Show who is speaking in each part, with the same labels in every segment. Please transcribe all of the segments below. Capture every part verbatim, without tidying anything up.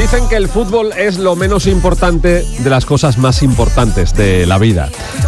Speaker 1: Dicen que el fútbol es lo menos importante de las cosas más importantes de la vida.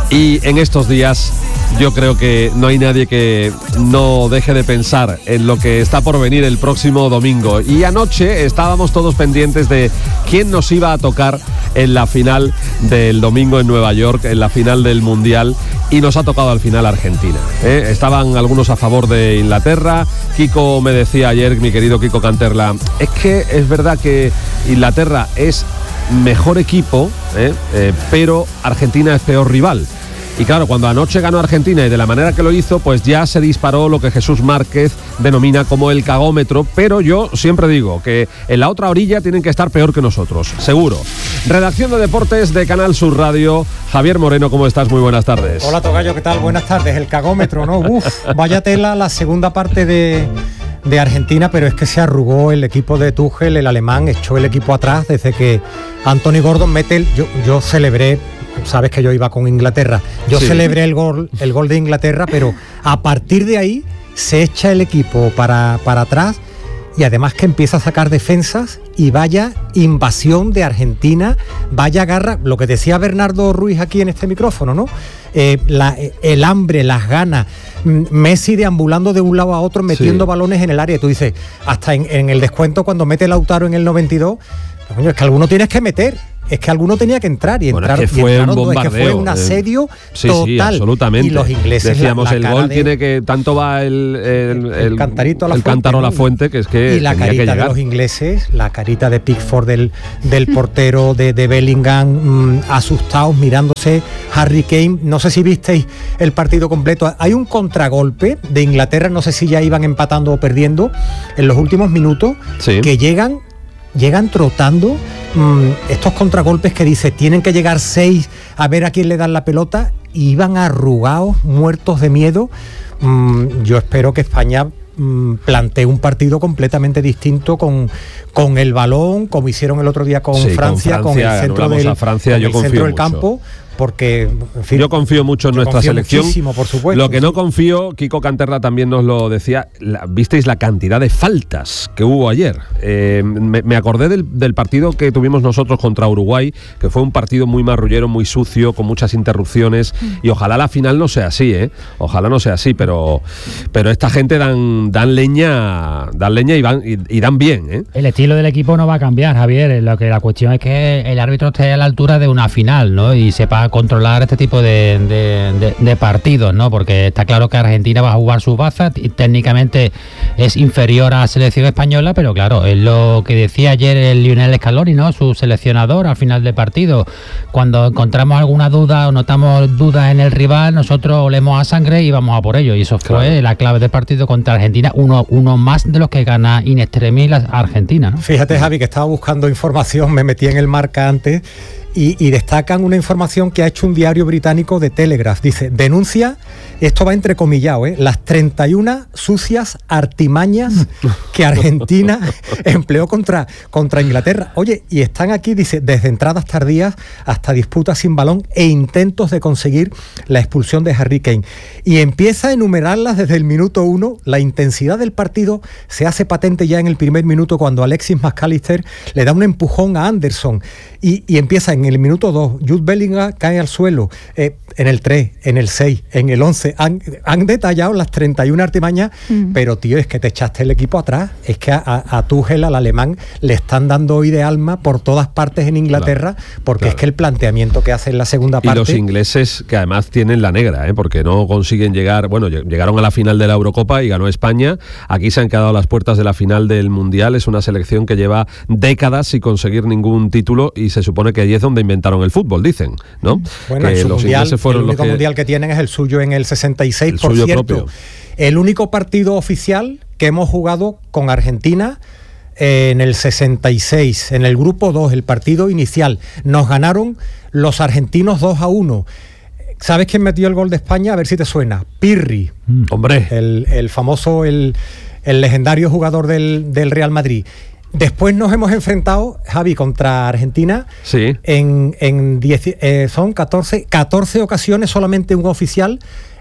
Speaker 1: Y en estos días yo creo que no hay nadie que no deje de pensar en lo que está por venir el próximo domingo. Y anoche estábamos todos pendientes de quién nos iba a tocar en la final del domingo en Nueva York, en la final del Mundial, y nos ha tocado al final Argentina, ¿eh? Estaban algunos a favor de Inglaterra. Kiko me decía ayer, mi querido Kiko Canterla, es que es verdad que Inglaterra es mejor equipo, ¿eh? Eh, pero Argentina es peor rival. Y claro, cuando anoche ganó Argentina y de la manera que lo hizo, pues ya se disparó lo que Jesús Márquez denomina como el cagómetro, pero yo siempre digo que en la otra orilla tienen que estar peor que nosotros, seguro. Redacción de Deportes de Canal Sur Radio, Javier Moreno, ¿cómo estás? Muy buenas tardes.
Speaker 2: Hola, tocayo, ¿qué tal? Buenas tardes. El cagómetro, ¿no? Uf, vaya tela la segunda parte de... de Argentina, pero es que se arrugó el equipo de Tuchel, el alemán, echó el equipo atrás desde que Anthony Gordon mete el... Yo, yo celebré, sabes que yo iba con Inglaterra, yo sí. celebré el gol, el gol de Inglaterra, pero a partir de ahí se echa el equipo para, para atrás y además que empieza a sacar defensas y vaya invasión de Argentina, vaya garra, lo que decía Bernardo Ruiz aquí en este micrófono, ¿no? Eh, la, el hambre, las ganas, Messi deambulando de un lado a otro, metiendo sí. balones en el área. Y tú dices, hasta en, en el descuento cuando mete Lautaro en el noventa y dos, pues, coño, es que alguno tienes que meter, es que alguno tenía que entrar y
Speaker 1: bueno,
Speaker 2: entrar,
Speaker 1: es que fue
Speaker 2: y entraron
Speaker 1: un bombardeo,
Speaker 2: dos, es que fue un asedio
Speaker 1: eh, sí,
Speaker 2: total.
Speaker 1: Sí, absolutamente.
Speaker 2: Y los ingleses,
Speaker 1: decíamos,
Speaker 2: la, la
Speaker 1: el gol
Speaker 2: de,
Speaker 1: tiene que, tanto va el, el, el,
Speaker 2: el cantarito a la
Speaker 1: el
Speaker 2: fuente,
Speaker 1: cántaro a la
Speaker 2: ¿no?
Speaker 1: fuente, que es que
Speaker 2: y la
Speaker 1: tenía
Speaker 2: carita
Speaker 1: que llegar.
Speaker 2: De los ingleses, la carita de Pickford, del, del portero de, de Bellingham, mmm, asustados, mirándose, Harry Kane. No sé si visteis el partido completo. Hay un contragolpe de Inglaterra, no sé si ya iban empatando o perdiendo en los últimos minutos, sí. que llegan llegan trotando mmm, estos contragolpes que dice tienen que llegar seis a ver a quién le dan la pelota, y iban arrugados, muertos de miedo. Mmm, yo espero que España mmm, plantee un partido completamente distinto con, con el balón, como hicieron el otro día con,
Speaker 1: sí,
Speaker 2: Francia, con Francia, con el centro del,
Speaker 1: a Francia,
Speaker 2: con
Speaker 1: yo
Speaker 2: el
Speaker 1: confío
Speaker 2: centro del
Speaker 1: mucho.
Speaker 2: campo. Porque, en fin,
Speaker 1: yo confío mucho en nuestra selección,
Speaker 2: por supuesto.
Speaker 1: Lo que no confío, Kiko Canterla también nos lo decía, la, visteis la cantidad de faltas que hubo ayer. Eh, me, me acordé del, del partido que tuvimos nosotros contra Uruguay, que fue un partido muy marrullero, muy sucio, con muchas interrupciones, y ojalá la final no sea así, ¿eh? Ojalá no sea así, pero, pero esta gente dan, dan leña, dan leña y, van, y, y dan bien, ¿eh?
Speaker 3: El estilo del equipo no va a cambiar, Javier. Lo que la cuestión es que el árbitro esté a la altura de una final, ¿no? Y sepa controlar este tipo de, de, de, de partidos, ¿no? Porque está claro que Argentina va a jugar sus bazas y técnicamente es inferior a la selección española, pero claro, es lo que decía ayer el Lionel Scaloni, ¿no? Su seleccionador al final del partido. Cuando encontramos alguna duda o notamos dudas en el rival, nosotros olemos a sangre y vamos a por ello. Y eso fue claro. la clave del partido contra Argentina, uno, uno más de los que gana in extremis la Argentina, ¿no?
Speaker 2: Fíjate, Javi, que estaba buscando información, me metí en el Marca antes. Y, y destacan una información que ha hecho un diario británico de Telegraph. Dice, denuncia, esto va entrecomillado, ¿eh? las treinta y una sucias artimañas que Argentina empleó contra, contra Inglaterra. Oye, y están aquí, dice, desde entradas tardías hasta disputas sin balón e intentos de conseguir la expulsión de Harry Kane. Y empieza a enumerarlas desde el minuto uno. La intensidad del partido se hace patente ya en el primer minuto cuando Alexis McAllister le da un empujón a Anderson. Y, y empieza en el minuto dos, Jude Bellingham cae al suelo, eh, en el tres, en el seis, en el once, han, han detallado las treinta y una artimañas, mm. pero tío, es que te echaste el equipo atrás, es que a, a, a Tuchel, al alemán, le están dando hoy de alma por todas partes en Inglaterra, claro, porque claro. es que el planteamiento que hace en la segunda parte...
Speaker 1: Y los ingleses, que además tienen la negra, ¿eh? porque no consiguen llegar, bueno, llegaron a la final de la Eurocopa y ganó España, aquí se han quedado a las puertas de la final del Mundial, es una selección que lleva décadas sin conseguir ningún título y se supone que allí es donde inventaron el fútbol, dicen, ¿no?
Speaker 2: Bueno,
Speaker 1: que
Speaker 2: los
Speaker 1: mundial,
Speaker 2: ingleses fueron el único
Speaker 1: los que...
Speaker 2: mundial que tienen es el suyo en el sesenta y seis,
Speaker 1: el
Speaker 2: por
Speaker 1: suyo
Speaker 2: cierto.
Speaker 1: Propio.
Speaker 2: El único partido oficial que hemos jugado con Argentina eh, en el sesenta y seis, en el grupo dos, el partido inicial. Nos ganaron los argentinos dos a uno. ¿Sabes quién metió el gol de España? A ver si te suena. Pirri.
Speaker 1: Mm, hombre.
Speaker 2: El, el famoso, el, el legendario jugador del, del Real Madrid. Después nos hemos enfrentado, Javi, contra Argentina,
Speaker 1: sí.
Speaker 2: en, en diez, eh, son catorce, catorce ocasiones, solamente un oficial,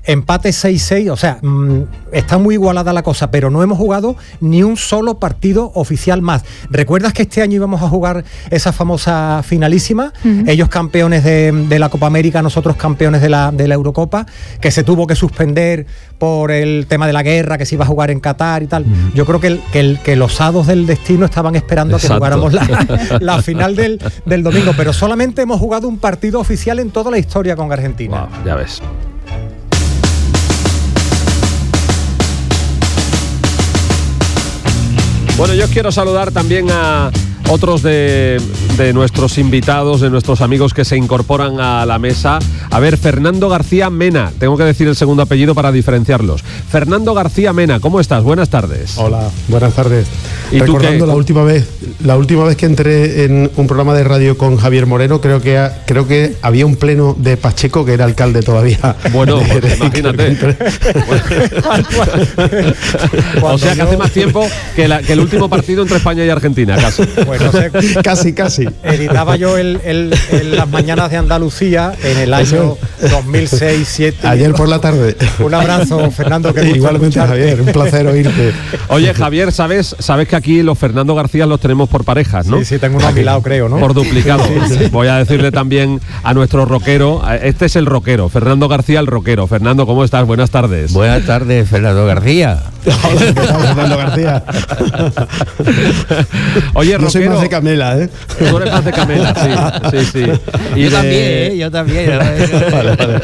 Speaker 2: empate seis seis, o sea, mmm, está muy igualada la cosa, pero no hemos jugado ni un solo partido oficial más. ¿Recuerdas que este año íbamos a jugar esa famosa finalísima? Uh-huh. Ellos campeones de, de la Copa América, nosotros campeones de la, de la Eurocopa, que se tuvo que suspender por el tema de la guerra, que se iba a jugar en Qatar y tal. Uh-huh. Yo creo que, el, que, el, que los hados del destino estaban esperando Exacto. a que jugáramos la, la final del, del domingo, pero solamente hemos jugado un partido oficial en toda la historia con Argentina.
Speaker 1: Wow, ya ves. Bueno, yo quiero saludar también a otros de, de nuestros invitados, de nuestros amigos que se incorporan a la mesa. A ver, Fernando García Mena, tengo que decir el segundo apellido para diferenciarlos. Fernando García Mena, ¿cómo estás? Buenas tardes.
Speaker 4: Hola, buenas tardes.
Speaker 1: ¿Y
Speaker 4: Recordando
Speaker 1: tú qué?
Speaker 4: la última vez, la última vez que entré en un programa de radio con Javier Moreno, creo que ha, creo que había un pleno de Pacheco que era alcalde todavía.
Speaker 1: Bueno,
Speaker 4: de,
Speaker 1: pues
Speaker 4: de,
Speaker 1: imagínate. O sea que hace más tiempo que, la, que el último partido entre España y Argentina, casi.
Speaker 2: Bueno, sé,
Speaker 4: casi, casi.
Speaker 2: Editaba yo el, el, el, las mañanas de Andalucía en el año dos mil seis, dos mil siete.
Speaker 4: Ayer por la tarde.
Speaker 2: Un abrazo, Fernando. Que
Speaker 4: igualmente, Javier, un placer oírte.
Speaker 1: Oye, Javier, ¿sabes, sabes que aquí los Fernando García los tenemos por parejas, ¿no?
Speaker 2: Sí, sí, tengo uno a mi lado, creo, ¿no?
Speaker 1: Por duplicado. Sí, sí. Voy a decirle también a nuestro rockero, este es el rockero, Fernando García, el rockero. Fernando, ¿cómo estás? Buenas tardes.
Speaker 5: Buenas tardes, Fernando García.
Speaker 4: Hola, ¿qué tal, Fernando García?
Speaker 1: Oye,
Speaker 4: yo
Speaker 1: rockero,
Speaker 4: soy más de Camela, ¿eh?
Speaker 1: Tú eres más de Camela, sí, sí, sí. Y
Speaker 5: yo
Speaker 1: de...
Speaker 5: también, ¿eh? Yo también.
Speaker 1: Vale, vale.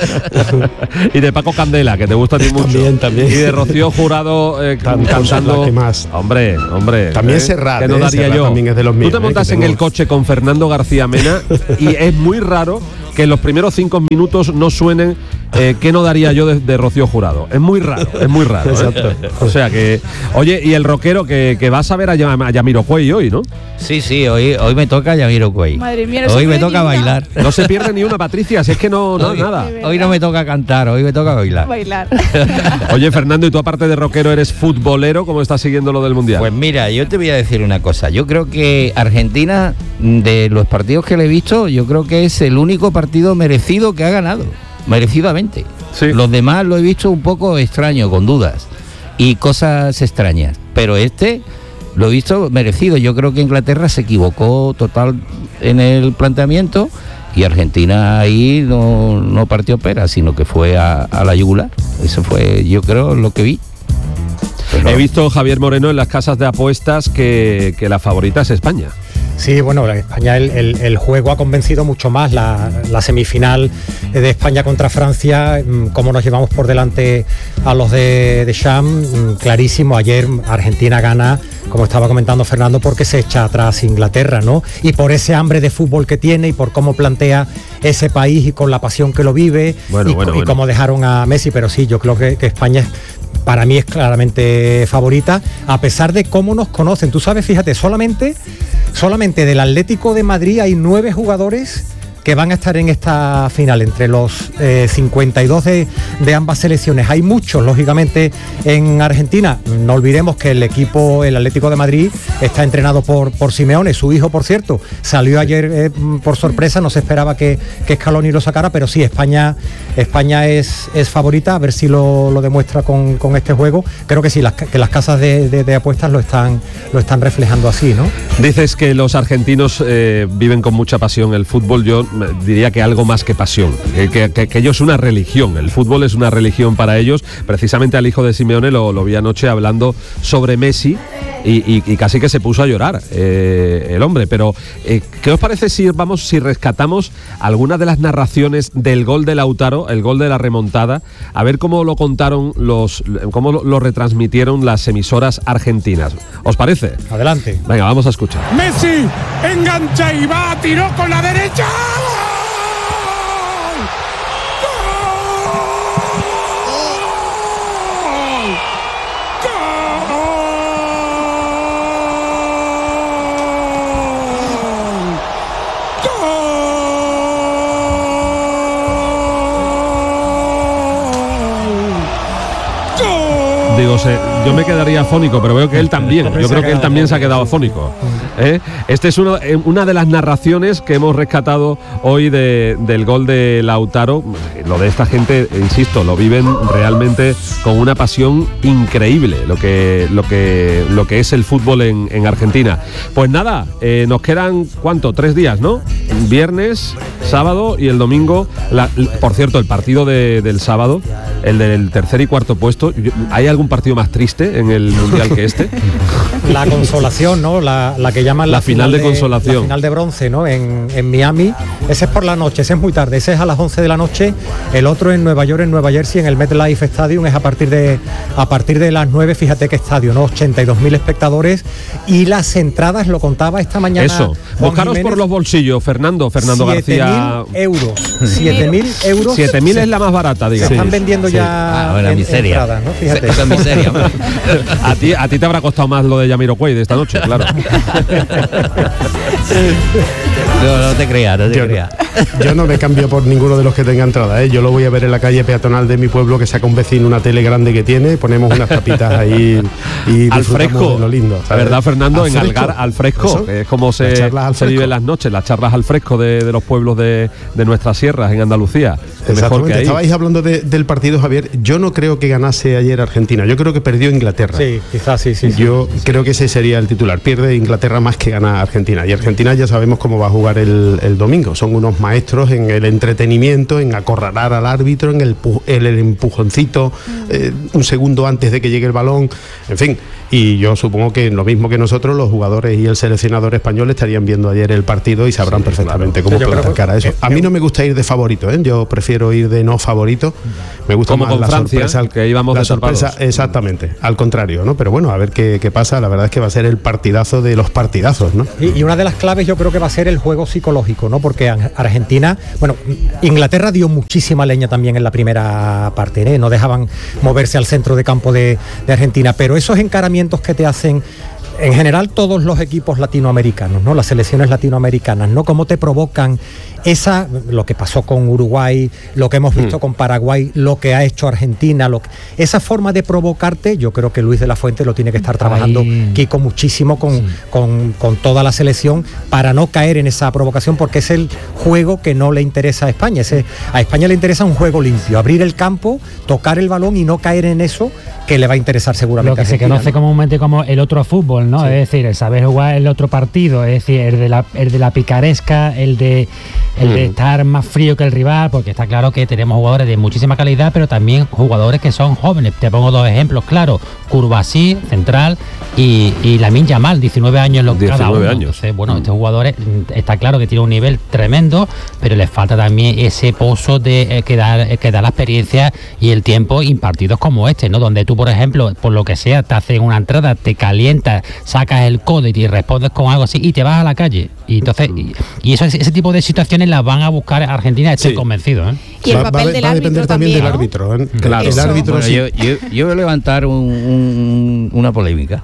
Speaker 1: Y de Paco Candela, que te gusta a ti mucho.
Speaker 4: También, también.
Speaker 1: Y de Rocío Jurado eh,
Speaker 4: Tan,
Speaker 1: cantando.
Speaker 4: ¿Qué más?
Speaker 1: Hombre, hombre.
Speaker 4: También
Speaker 1: eh,
Speaker 4: Serrat,
Speaker 1: que no
Speaker 4: eh,
Speaker 1: daría
Speaker 4: Serrat
Speaker 1: yo.
Speaker 4: también es de los míos.
Speaker 1: Tú te montas
Speaker 4: eh,
Speaker 1: en el coche con Fernando García Mena y es muy raro que en los primeros cinco minutos no suenen eh, ¿qué no daría yo de, de Rocío Jurado? Es muy raro, es muy raro.
Speaker 4: Exacto.
Speaker 1: ¿eh? O sea que, oye, y el rockero que, que vas a ver a, Yam- a Jamiroquai hoy, ¿no?
Speaker 5: Sí, sí, hoy, hoy me toca Jamiroquai.
Speaker 6: Madre mía, no
Speaker 5: hoy
Speaker 6: se
Speaker 5: me
Speaker 6: puede
Speaker 5: toca
Speaker 6: ni una.
Speaker 5: bailar.
Speaker 1: No se pierde ni una, Patricia, si es que no, no
Speaker 5: hoy,
Speaker 1: nada.
Speaker 5: Hoy no me toca cantar, hoy me toca bailar.
Speaker 6: Bailar.
Speaker 1: Oye, Fernando, ¿y tú aparte de rockero eres futbolero? ¿Cómo estás siguiendo lo del Mundial?
Speaker 5: Pues mira, yo te voy a decir una cosa. Yo creo que Argentina, de los partidos que le he visto, yo creo que es el único partido merecido que ha ganado. Merecidamente.
Speaker 1: Sí.
Speaker 5: Los demás lo he visto un poco extraño, con dudas y cosas extrañas. Pero este lo he visto merecido. Yo creo que Inglaterra se equivocó total en el planteamiento y Argentina ahí no, no partió pera, sino que fue a, a la yugular. Eso fue, yo creo, lo que vi. Pero...
Speaker 1: He visto, Javier Moreno, en las casas de apuestas que, que la favorita es España.
Speaker 2: Sí, bueno, la España, el, el, el juego ha convencido mucho más. La, la semifinal de España contra Francia, cómo nos llevamos por delante a los de, de Sham, clarísimo. Ayer Argentina gana, como estaba comentando Fernando, porque se echa atrás Inglaterra, ¿no? Y por ese hambre de fútbol que tiene y por cómo plantea ese país y con la pasión que lo vive,
Speaker 1: bueno,
Speaker 2: y,
Speaker 1: bueno,
Speaker 2: y
Speaker 1: bueno.
Speaker 2: cómo dejaron a Messi. Pero sí, yo creo que, que España es, para mí es claramente favorita, a pesar de cómo nos conocen. Tú sabes, fíjate, solamente, solamente del Atlético de Madrid hay nueve jugadores que van a estar en esta final, entre los eh, cincuenta y dos de, de ambas selecciones. Hay muchos, lógicamente, en Argentina. No olvidemos que el equipo, el Atlético de Madrid, está entrenado por, por Simeone. Su hijo, por cierto, salió ayer eh, por sorpresa, no se esperaba que, que Scaloni lo sacara, pero sí, España, España es, es favorita, a ver si lo, lo demuestra con, con este juego. Creo que sí, las, que las casas de, de, de apuestas lo están, lo están reflejando así, ¿no?
Speaker 1: Dices que los argentinos eh, viven con mucha pasión el fútbol. Yo diría que algo más que pasión, que, que, que, que ellos es una religión, el fútbol es una religión para ellos. Precisamente al hijo de Simeone lo, lo vi anoche hablando sobre Messi y, y, y casi que se puso a llorar eh, el hombre. Pero eh, ¿qué os parece si vamos, si rescatamos algunas de las narraciones del gol de Lautaro, el gol de la remontada, a ver cómo lo contaron los, cómo lo, lo retransmitieron las emisoras argentinas? ¿Os parece?
Speaker 2: Adelante.
Speaker 1: Venga, vamos a escuchar.
Speaker 7: Messi engancha y va, tiró con la derecha.
Speaker 1: Digo, se, yo me quedaría afónico, pero veo que él también. Yo creo que él también se ha quedado afónico. ¿eh? Esta es uno, una de las narraciones que hemos rescatado hoy de, del gol de Lautaro. Lo de esta gente, insisto, lo viven realmente con una pasión increíble, lo que, lo que, lo que es el fútbol en, en Argentina. Pues nada, eh, nos quedan, ¿cuánto? Tres días, ¿no? Viernes, sábado y el domingo. La, por cierto, el partido de, del sábado, el del tercer y cuarto puesto, ¿hay algún partido más triste en el Mundial que este?
Speaker 2: La consolación, ¿no? La, la que llaman la,
Speaker 1: la final, final de, de consolación.
Speaker 2: La final de bronce, ¿no? En, en Miami. Ese es por la noche, ese es muy tarde, ese es a las once de la noche. El otro en Nueva York, en Nueva Jersey, en el MetLife Stadium, es a partir de a partir de las nueve. Fíjate qué estadio, ¿no? ochenta y dos mil espectadores. Y las entradas, lo contaba esta mañana.
Speaker 1: Eso, buscaros por los bolsillos, Fernando, Fernando García.
Speaker 2: siete mil euros. siete mil euros.
Speaker 1: siete mil es la más barata, digamos.
Speaker 2: Se están vendiendo
Speaker 5: sí.
Speaker 2: ya
Speaker 5: ah, bueno,
Speaker 2: en,
Speaker 5: miseria.
Speaker 2: entradas, ¿no? Fíjate.
Speaker 5: Eso es miseria.
Speaker 1: a, ti, a ti te habrá costado más lo de Jamiroquai de esta noche, claro.
Speaker 5: No, no te creas, no te
Speaker 4: yo,
Speaker 5: creas.
Speaker 4: Yo no me cambio por ninguno de los que tenga entrada, ¿eh? Yo lo voy a ver en la calle peatonal de mi pueblo, que saca un vecino una tele grande que tiene, ponemos unas tapitas ahí y
Speaker 1: al fresco,
Speaker 4: de lo lindo,
Speaker 1: la verdad, Fernando,
Speaker 4: al
Speaker 1: en
Speaker 4: fresco.
Speaker 1: Algar al fresco, Eso, que es como se, se viven las noches, las charlas al fresco de, de los pueblos de, de nuestras sierras en Andalucía.
Speaker 4: Mejor que ahí. Estabais hablando de, del partido, Javier. Yo no creo que ganase ayer Argentina, yo creo que perdió Inglaterra.
Speaker 2: Sí, quizás sí, sí.
Speaker 4: Yo
Speaker 2: sí.
Speaker 4: creo que ese sería el titular. Pierde Inglaterra más que gana Argentina. Y Argentina ya sabemos cómo va a jugar el, el domingo. Son unos maestros en el entretenimiento, en acorralar al árbitro, en el, el, el empujoncito eh, un segundo antes de que llegue el balón, en fin. Y yo supongo que lo mismo que nosotros, los jugadores y el seleccionador español estarían viendo ayer el partido y sabrán sí, perfectamente claro. cómo plantar cara a eso. A mí no me gusta ir de favorito, ¿eh? Yo prefiero ir de no favorito. Me gusta
Speaker 1: como
Speaker 4: más
Speaker 1: con
Speaker 4: la
Speaker 1: Francia,
Speaker 4: sorpresa,
Speaker 1: que íbamos
Speaker 4: la
Speaker 1: de
Speaker 4: sorpresa, exactamente, al contrario, ¿no? Pero bueno, a ver qué, qué pasa. La verdad es que va a ser el partidazo de los partidazos, ¿no?
Speaker 2: Y, y una de las claves yo creo que va a ser el juego psicológico, ¿no? Porque Argentina, bueno, Inglaterra dio muchísima leña también en la primera parte, ¿eh? No dejaban moverse al centro de campo de, de Argentina, pero esos encaramientos que te hacen en general todos los equipos latinoamericanos, ¿no? Las selecciones latinoamericanas, ¿no? Cómo te provocan esa, lo que pasó con Uruguay, lo que hemos visto mm. con Paraguay, lo que ha hecho Argentina, lo que, esa forma de provocarte, yo creo que Luis de la Fuente lo tiene que estar trabajando, Ay. Kiko, muchísimo con, sí. con, con toda la selección para no caer en esa provocación, porque es el juego que no le interesa a España. Ese, a España le interesa un juego limpio, abrir el campo, tocar el balón y no caer en eso que le va a interesar seguramente.
Speaker 3: Lo que
Speaker 2: a Argentina,
Speaker 3: se conoce
Speaker 2: ¿no?
Speaker 3: comúnmente como el otro fútbol, ¿no? Sí. Es decir, el saber jugar el otro partido, es decir, el de la, el de la picaresca, el de el mm. de estar más frío que el rival, porque está claro que tenemos jugadores de muchísima calidad, pero también jugadores que son jóvenes. Te pongo dos ejemplos, claro, Curbasí, central, y, y Lamine Yamal, diecinueve años los cada uno.
Speaker 1: años.
Speaker 3: Entonces, bueno,
Speaker 1: mm.
Speaker 3: estos jugadores está claro que tienen un nivel tremendo, pero les falta también ese pozo de eh, que, da, eh, que da la experiencia y el tiempo en partidos como este, ¿no? Donde tú, por ejemplo, por lo que sea, te hacen una entrada, te calientas, sacas el codo y te respondes con algo así y te vas a la calle. Y entonces, y, y eso, ese tipo de situaciones las van a buscar Argentina, estoy sí. convencido, ¿eh?
Speaker 6: Y el papel va, del
Speaker 4: va a
Speaker 6: árbitro
Speaker 4: depender
Speaker 6: también,
Speaker 4: también
Speaker 6: ¿no?
Speaker 4: del árbitro, ¿eh?
Speaker 1: Claro.
Speaker 4: El árbitro
Speaker 5: bueno,
Speaker 4: sí.
Speaker 5: yo, yo, yo voy a levantar un, un, una polémica.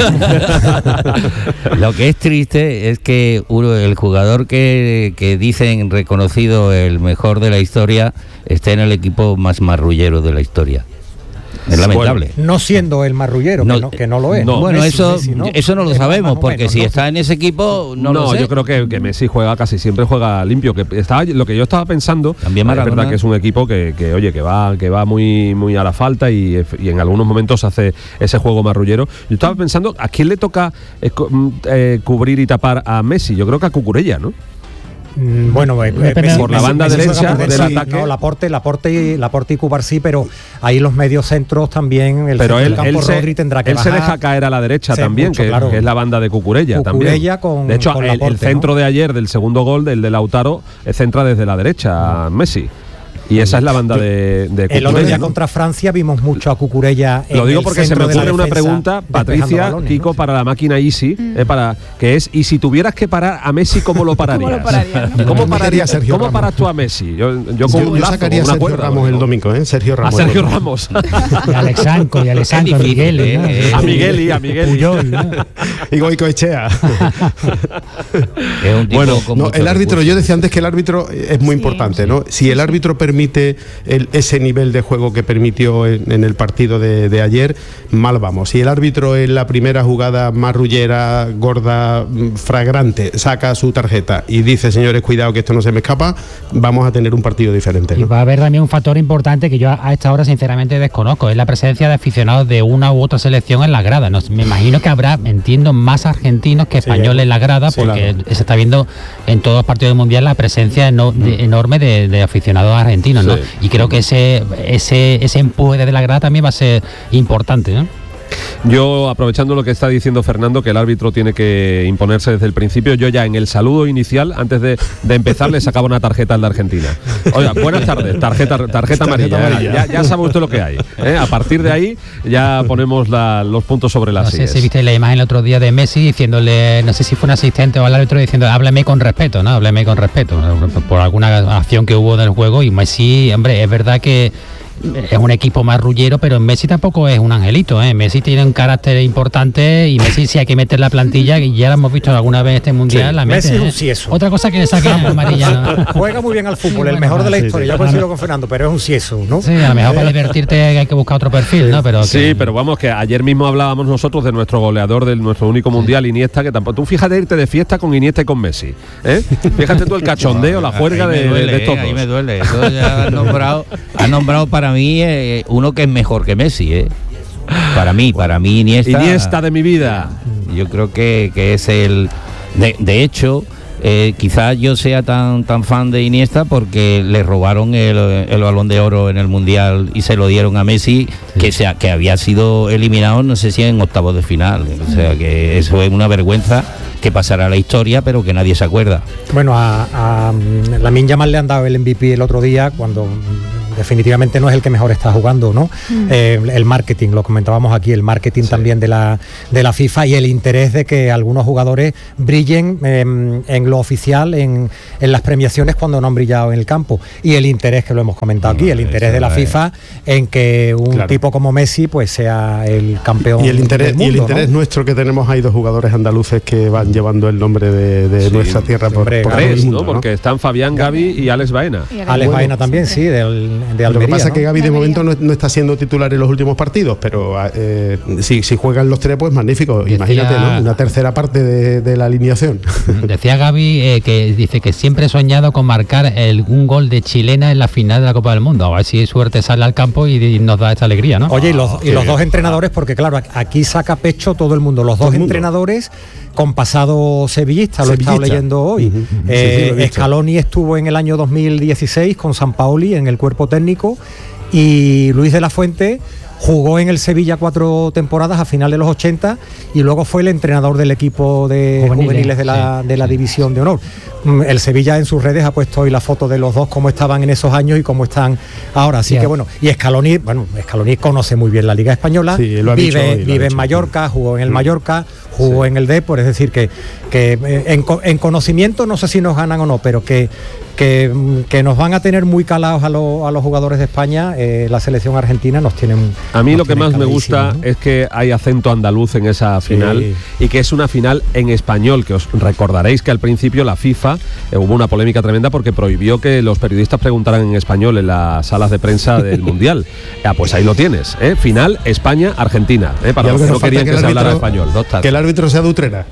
Speaker 5: Lo que es triste es que uno, el jugador que, que dicen reconocido el mejor de la historia esté en el equipo más marrullero de la historia. Es lamentable.
Speaker 2: Bueno, no siendo el marrullero,
Speaker 5: no,
Speaker 2: que, no, que no lo es.
Speaker 5: No. Bueno,
Speaker 2: Messi,
Speaker 5: eso,
Speaker 2: Messi, ¿no?
Speaker 5: eso no lo
Speaker 2: es
Speaker 5: sabemos, porque
Speaker 2: menos,
Speaker 5: si
Speaker 2: ¿no?
Speaker 5: está en ese equipo, no,
Speaker 1: no
Speaker 5: lo sé.
Speaker 1: yo creo que, que Messi juega casi siempre juega limpio. Que estaba, lo que yo estaba pensando,
Speaker 5: también
Speaker 1: es verdad que es un equipo que, que oye, que va, que va muy, muy a la falta y, y en algunos momentos hace ese juego marrullero. Yo estaba pensando, ¿a quién le toca eh, eh, cubrir y tapar a Messi? Yo creo que a Cucurella, ¿no?
Speaker 2: Bueno, eh,
Speaker 1: Messi, por la banda Messi derecha del
Speaker 2: sí,
Speaker 1: ataque.
Speaker 2: No, Laporte, Laporte y Laporte y Cubar sí, pero ahí los medios centros también. El
Speaker 1: pero él,
Speaker 2: campo
Speaker 1: él, se,
Speaker 2: Rodri tendrá que
Speaker 1: él
Speaker 2: bajar.
Speaker 1: se deja caer a la derecha
Speaker 2: sí,
Speaker 1: también,
Speaker 2: mucho,
Speaker 1: que,
Speaker 2: claro.
Speaker 1: que es la banda de Cucurella,
Speaker 2: Cucurella
Speaker 1: también.
Speaker 2: Con,
Speaker 1: de hecho,
Speaker 2: con
Speaker 1: el,
Speaker 2: Laporte,
Speaker 1: el centro
Speaker 2: ¿no?
Speaker 1: de ayer del segundo gol, del de Lautaro, centra desde la derecha mm. Messi. Y esa es la banda de, de Cucurella.
Speaker 2: El otro día
Speaker 1: ¿no?
Speaker 2: contra Francia vimos mucho a Cucurella.
Speaker 1: Lo digo porque se me ocurre una
Speaker 2: defensa,
Speaker 1: pregunta, Patricia,
Speaker 2: balones,
Speaker 1: Kiko, ¿no? Para la máquina Easy, mm. eh, para, que es, y si tuvieras que parar a Messi, ¿cómo lo pararías? ¿Cómo, lo pararías, ¿no? ¿Cómo, pararía, Sergio ¿cómo paras tú a Messi? Yo, yo, con
Speaker 4: yo,
Speaker 1: un
Speaker 4: yo sacaría a Sergio
Speaker 1: cuerda,
Speaker 4: Ramos
Speaker 1: ¿no?
Speaker 4: el domingo, ¿eh? Sergio Ramos.
Speaker 1: A Sergio Ramos.
Speaker 3: Y a Alexandro, y a Alexandro, a Migueli, ¿no?
Speaker 1: eh, a Migueli, a Migueli.
Speaker 3: Puyol, ¿no?
Speaker 4: Y Goicoechea.
Speaker 5: Es un tipo
Speaker 4: bueno,
Speaker 5: con
Speaker 4: no, el árbitro, recursos. Yo decía antes que el árbitro es muy sí, importante, sí. ¿no? Si el árbitro permite permite el, ese nivel de juego que permitió en, en el partido de, de ayer, mal vamos. Si el árbitro en la primera jugada marrullera, gorda, fragrante, saca su tarjeta y dice, señores, cuidado que esto no se me escapa, vamos a tener un partido diferente, ¿no?
Speaker 3: Y va a haber también un factor importante que yo a esta hora sinceramente desconozco, es la presencia de aficionados de una u otra selección en la grada. No, me imagino que habrá, entiendo, más argentinos que españoles sí, en la grada, sí, porque claro, se está viendo en todos los partidos del Mundial la presencia eno, de, mm. enorme de, de aficionados argentinos, ¿no? Sí. Y creo que ese, ese, ese empuje desde la grada también va a ser importante, ¿no?
Speaker 1: Yo, aprovechando lo que está diciendo Fernando, que el árbitro tiene que imponerse desde el principio, yo ya en el saludo inicial, antes de, de empezar, le sacaba una tarjeta al de Argentina. Oiga, buenas tardes, tarjeta, tarjeta, tarjeta amarilla, amarilla. Ya, ya sabe usted lo que hay, ¿eh? A partir de ahí ya ponemos la, los puntos sobre las
Speaker 3: no sé
Speaker 1: sillas.
Speaker 3: Si viste la imagen el otro día de Messi diciéndole, no sé si fue un asistente o al árbitro diciendo, háblame con respeto, ¿no? Háblame con respeto, por alguna acción que hubo en el juego. Y Messi, hombre, es verdad que es un equipo más rullero, pero Messi tampoco es un angelito, ¿eh? Messi tiene un carácter importante y Messi sí hay que meter la plantilla, y ya la hemos visto alguna vez este mundial, sí, la mete,
Speaker 2: Messi es un
Speaker 3: ¿eh?
Speaker 2: sieso.
Speaker 3: Otra cosa que le sacan amarilla, ¿no?
Speaker 2: Juega muy bien al fútbol, sí, el mejor bueno, de la sí, historia, sí, yo coincido con Fernando, pero es un sieso, ¿no?
Speaker 3: Sí, a lo mejor para divertirte hay que buscar otro perfil, ¿no? Pero
Speaker 1: sí, que... pero vamos, que ayer mismo hablábamos nosotros de nuestro goleador, de nuestro único mundial, Iniesta, que tampoco, tú fíjate irte de fiesta con Iniesta y con Messi, ¿eh? Fíjate tú el cachondeo, la juerga de,
Speaker 5: duele,
Speaker 1: de estos
Speaker 5: eh, ahí
Speaker 1: dos.
Speaker 5: me duele, eso ya ha nombrado, ha nombrado para mí eh, uno que es mejor que Messi, ¿eh? Para mí, para mí Iniesta.
Speaker 1: Iniesta de mi vida.
Speaker 5: Yo creo que, que es el... De, de hecho, eh, quizás yo sea tan tan fan de Iniesta porque le robaron el, el Balón de Oro en el Mundial y se lo dieron a Messi, sí, que, sea, que había sido eliminado, no sé si en octavos de final. O sea, que eso es una vergüenza que pasará a la historia, pero que nadie se acuerda.
Speaker 2: Bueno, a, a Lamine Yamal le han dado el M V P el otro día cuando... definitivamente no es el que mejor está jugando, ¿no? Mm. Eh, el marketing, lo comentábamos aquí, el marketing sí, también de la, de la FIFA y el interés de que algunos jugadores brillen eh, en lo oficial, en, en las premiaciones cuando no han brillado en el campo. Y el interés, que lo hemos comentado aquí, el interés de la FIFA en que un claro, tipo como Messi pues sea el campeón
Speaker 4: y el interés,
Speaker 2: del mundo,
Speaker 4: y el interés
Speaker 2: ¿no?
Speaker 4: nuestro que tenemos, hay dos jugadores andaluces que van llevando el nombre de, de sí, nuestra tierra por,
Speaker 1: hombre,
Speaker 4: por
Speaker 1: tres,
Speaker 4: el mundo,
Speaker 1: ¿no? Porque
Speaker 4: ¿no?
Speaker 1: están Fabián, Gavi y Alex Baena.
Speaker 2: Y Alex bueno, Baena también, sí, del, de Almería.
Speaker 4: Lo que pasa
Speaker 2: ¿no?
Speaker 4: es que Gavi de momento no, no está siendo titular en los últimos partidos, pero eh, si, si juegan los tres, pues magnífico. Decía, imagínate, ¿no? Una tercera parte de, de la alineación.
Speaker 3: Decía Gavi eh, que dice que siempre he soñado con marcar el, un gol de chilena en la final de la Copa del Mundo. A ver si suerte sale al campo y, y nos da esta alegría, ¿no?
Speaker 2: Oye, y los, y los dos entrenadores, porque claro, aquí saca pecho todo el mundo. Los dos entrenadores con pasado sevillista, lo he estado leyendo hoy. Uh-huh. eh, sí, sí, Scaloni estuvo en el año dos mil dieciséis con Sampaoli en el cuerpo técnico y Luis de la Fuente jugó en el Sevilla cuatro temporadas a final de los ochenta y luego fue el entrenador del equipo de juveniles, juveniles de la, sí, de la sí, División de Honor. El Sevilla en sus redes ha puesto hoy la foto de los dos, cómo estaban en esos años y cómo están ahora. Así yeah. que bueno, y Scaloni, bueno, Scaloni conoce muy bien la Liga Española, sí, vive, hoy, vive en Mallorca, jugó en el Mallorca, jugó sí. en el Depor, es decir, que, que en, en conocimiento no sé si nos ganan o no, pero que Que, que nos van a tener muy calados a, lo, a los jugadores de España. eh, la selección argentina nos tienen.
Speaker 1: A mí lo que más me gusta, ¿no?, es que hay acento andaluz en esa final, sí, y que es una final en español, que os recordaréis que al principio la FIFA eh, hubo una polémica tremenda porque prohibió que los periodistas preguntaran en español en las salas de prensa del Mundial. Ah, pues ahí lo tienes, ¿eh? Final España-Argentina, ¿eh? Para los que no querían que, que se hablara español.
Speaker 4: Que el árbitro sea de Utrera.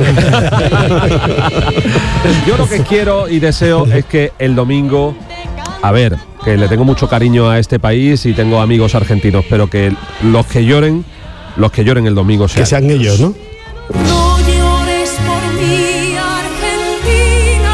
Speaker 1: Yo lo que quiero y deseo es que el domingo, a ver, que le tengo mucho cariño a este país y tengo amigos argentinos, pero que los que lloren, los que lloren el domingo sean,
Speaker 4: que sean ellos, ¿no?
Speaker 6: No llores por mí, Argentina,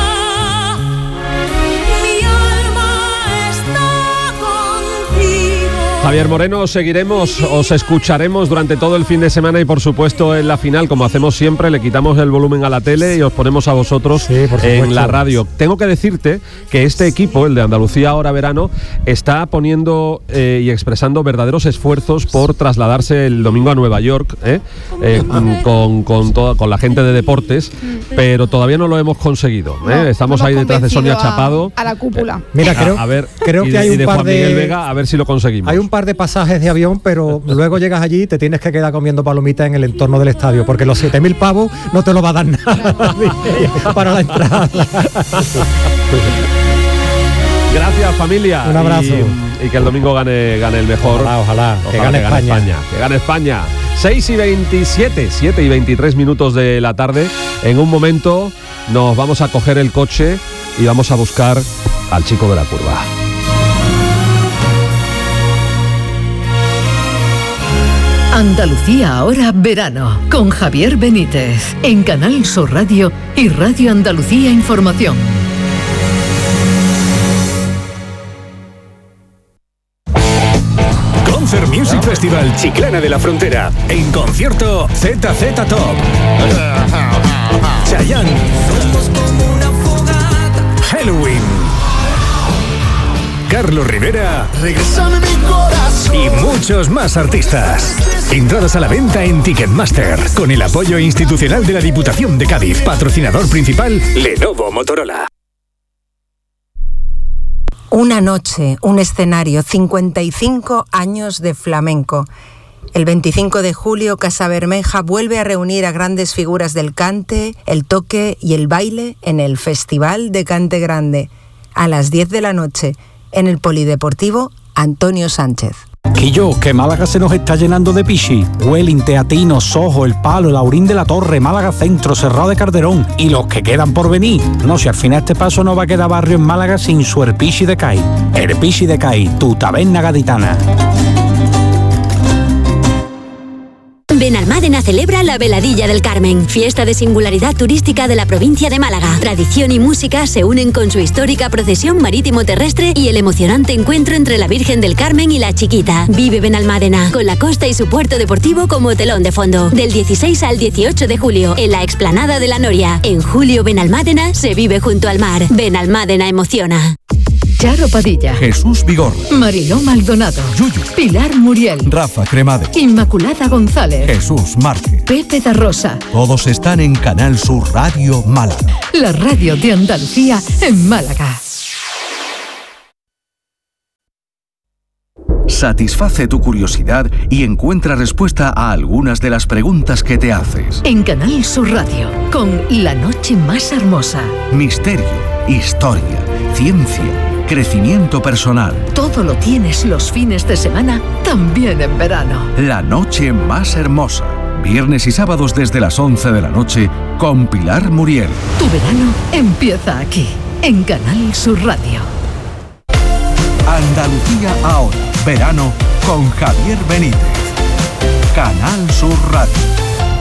Speaker 6: mi alma está contigo.
Speaker 1: Javier Moreno, os seguiremos, os escucharemos durante todo el fin de semana y por supuesto en la final, como hacemos siempre, le quitamos el volumen a la tele y os ponemos a vosotros sí, en la radio. Tengo que decirte que este equipo, el de Andalucía Ahora Verano, está poniendo eh, y expresando verdaderos esfuerzos por trasladarse el domingo a Nueva York, eh, eh, con, con, toda, con la gente de deportes, pero todavía no lo hemos conseguido. Eh. No, Estamos ahí detrás de Sonia Chapado.
Speaker 8: A la cúpula.
Speaker 2: Eh, Mira, creo, a, a ver, creo que hay un
Speaker 1: de
Speaker 2: par
Speaker 1: Juan
Speaker 2: de...
Speaker 1: Miguel Vega, a ver si lo conseguimos.
Speaker 2: Hay un par de pasajes de avión, pero luego llegas allí y te tienes que quedar comiendo palomitas en el entorno del estadio, porque los siete mil pavos no te lo va a dar nada para la entrada.
Speaker 1: Gracias, familia.
Speaker 2: Un abrazo.
Speaker 1: Y, y que el domingo gane, gane el mejor.
Speaker 2: Ojalá, ojalá.
Speaker 1: Ojalá
Speaker 2: Que gane,
Speaker 1: que gane
Speaker 2: España.
Speaker 1: España. Que gane España. seis y veintisiete, siete y veintitrés minutos de la tarde. En un momento nos vamos a coger el coche y vamos a buscar al chico de la curva.
Speaker 8: Andalucía ahora verano con Javier Benítez en Canal Sur Radio y Radio Andalucía Información.
Speaker 9: Concert Music Festival Chiclana de la Frontera. En concierto Z Z Top, Chayanne, Halloween, Carlos Rivera y muchos más artistas. Entradas a la venta en Ticketmaster con el apoyo institucional de la Diputación de Cádiz. Patrocinador principal Lenovo Motorola.
Speaker 10: Una noche, un escenario, cincuenta y cinco años de flamenco. El veinticinco de julio, Casa Bermeja vuelve a reunir a grandes figuras del cante, el toque y el baile en el Festival de Cante Grande. A las diez de la noche, en el Polideportivo Antonio Sánchez.
Speaker 11: Quillo, que Málaga se nos está llenando de pichi. Huelin, Teatino, Sojo, El Palo, Laurín de la Torre, Málaga Centro, Serrao de Calderón y los que quedan por venir. No, si al final este paso no va a quedar barrio en Málaga sin su Erpichi de Cai. Erpichi de Cai, tu taberna gaditana.
Speaker 12: Benalmádena celebra la Veladilla del Carmen, fiesta de singularidad turística de la provincia de Málaga. Tradición y música se unen con su histórica procesión marítimo-terrestre y el emocionante encuentro entre la Virgen del Carmen y la Chiquita. Vive Benalmádena, con la costa y su puerto deportivo como telón de fondo. Del dieciséis al dieciocho de julio, en la explanada de la Noria. En julio, Benalmádena se vive junto al mar. Benalmádena emociona.
Speaker 8: Charo Padilla,
Speaker 13: Jesús Vigor,
Speaker 8: Mariló Maldonado,
Speaker 13: Yuyu,
Speaker 8: Pilar Muriel,
Speaker 13: Rafa Cremades,
Speaker 8: Inmaculada González,
Speaker 13: Jesús Márquez.
Speaker 8: Pepe da Rosa.
Speaker 13: Todos están en Canal Sur Radio Málaga.
Speaker 8: La radio de Andalucía en Málaga.
Speaker 14: Satisface tu curiosidad y encuentra respuesta a algunas de las preguntas que te haces.
Speaker 8: En Canal Sur Radio, con La Noche Más Hermosa.
Speaker 14: Misterio, historia, ciencia, crecimiento personal.
Speaker 8: Todo lo tienes los fines de semana, también en verano.
Speaker 14: La Noche Más Hermosa. Viernes y sábados desde las once de la noche con Pilar Muriel.
Speaker 8: Tu verano empieza aquí, en Canal Sur Radio.
Speaker 13: Andalucía ahora. Verano con Javier Benítez. Canal Sur Radio.